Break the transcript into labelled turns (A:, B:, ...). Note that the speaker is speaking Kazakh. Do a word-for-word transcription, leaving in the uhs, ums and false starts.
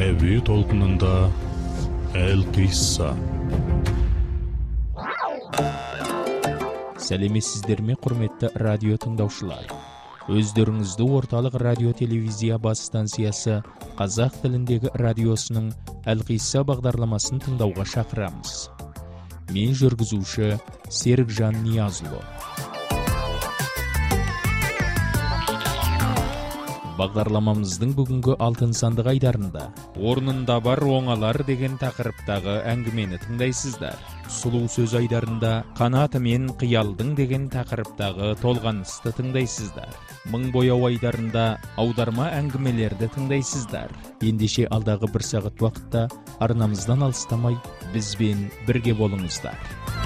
A: әуе толқынында Әл-Қисса.
B: Сәлеметсіздер ме, құрметті радио тыңдаушылар? Өздеріңізді орталық радио телевизия бас станциясы қазақ тіліндегі радиосының Әл-Қисса бағдарламасын тыңдауға шақырамыз. Мен жүргізуші Серікжан Ниязұлы. Бағдарламамыздың бүгінгі алтын сандық айдарында орнында бар оңалар деген тақырыптағы әңгімені тыңдайсыздар. Сұлу сөз айдарында қанаты мен қиялдың деген тақырыптағы толғанысты тыңдайсыздар. Мың бояу айдарында аударма әңгімелерді тыңдайсыздар. Ендеше алдағы бір сағат уақытта арнамыздан алыстамай бізбен бірге болыңыздар.